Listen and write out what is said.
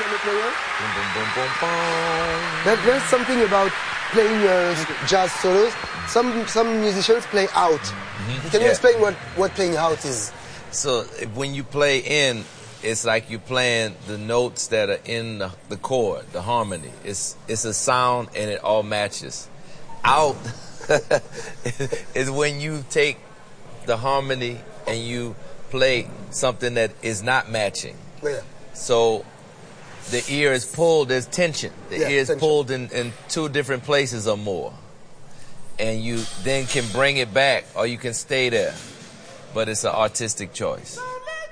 piano player. Boom, boom, boom, boom, boom. There's something about playing jazz solos. Some musicians play out. Can you explain what playing out is? So when you play in, it's like you're playing the notes that are in the chord, the harmony. It's a sound and it all matches. Out is when you take the harmony and you play something that is not matching. Yeah. So the ear is pulled, there's tension. The ear is tension. pulled in two different places or more. And you then can bring it back or you can stay there. But it's an artistic choice.